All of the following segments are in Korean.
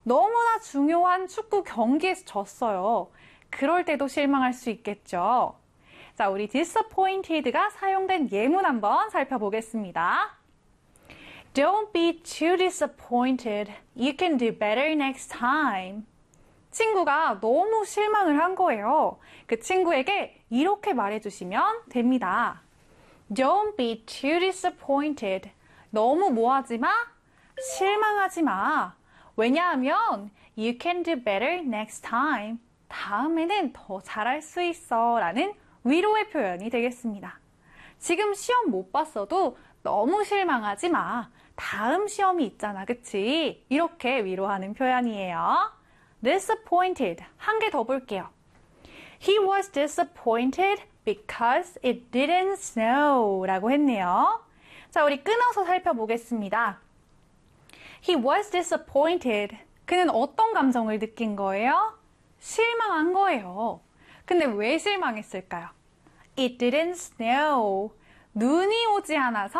너무나 중요한 축구 경기에서 졌어요. 그럴 때도 실망할 수 있겠죠. 자, 우리 disappointed가 사용된 예문 한번 살펴보겠습니다. Don't be too disappointed. You can do better next time. 친구가 너무 실망을 한 거예요. 그 친구에게 이렇게 말해주시면 됩니다. Don't be too disappointed. 너무 뭐하지 마? 실망하지 마. 왜냐하면 You can do better next time. 다음에는 더 잘할 수 있어 라는 위로의 표현이 되겠습니다. 지금 시험 못 봤어도 너무 실망하지 마. 다음 시험이 있잖아, 그치? 이렇게 위로하는 표현이에요. disappointed. 한 개 더 볼게요. He was disappointed because it didn't snow 라고 했네요. 자, 우리 끊어서 살펴보겠습니다. He was disappointed. 그는 어떤 감정을 느낀 거예요? 실망한 거예요. 근데 왜 실망했을까요? It didn't snow. 눈이 오지 않아서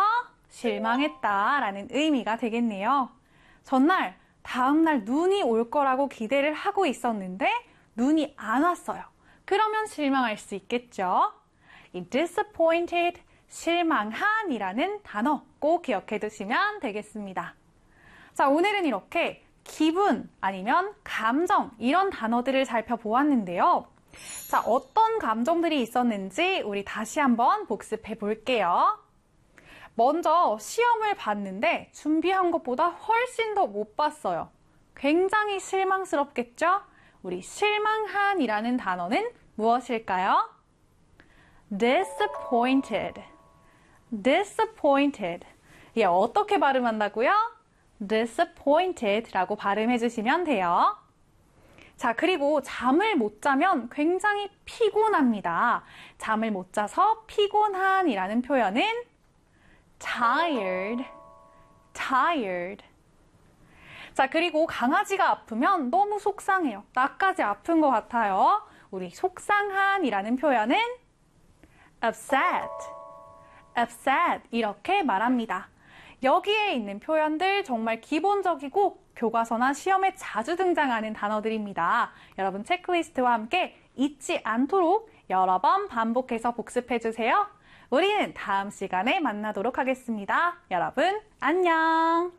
실망했다라는 의미가 되겠네요. 전날, 다음날 눈이 올 거라고 기대를 하고 있었는데 눈이 안 왔어요. 그러면 실망할 수 있겠죠. 이 disappointed, 실망한이라는 단어 꼭 기억해 두시면 되겠습니다. 자, 오늘은 이렇게 기분 아니면 감정 이런 단어들을 살펴보았는데요. 자, 어떤 감정들이 있었는지 우리 다시 한번 복습해 볼게요. 먼저 시험을 봤는데 준비한 것보다 훨씬 더 못 봤어요. 굉장히 실망스럽겠죠? 우리 실망한이라는 단어는 무엇일까요? disappointed. disappointed. 예, 어떻게 발음한다고요? disappointed라고 발음해 주시면 돼요. 자, 그리고 잠을 못 자면 굉장히 피곤합니다. 잠을 못 자서 피곤한이라는 표현은 tired, tired. 자, 그리고 강아지가 아프면 너무 속상해요. 나까지 아픈 것 같아요. 우리 속상한이라는 표현은 upset, upset 이렇게 말합니다. 여기에 있는 표현들 정말 기본적이고 교과서나 시험에 자주 등장하는 단어들입니다. 여러분 체크리스트와 함께 잊지 않도록 여러 번 반복해서 복습해주세요. 우리는 다음 시간에 만나도록 하겠습니다. 여러분 안녕!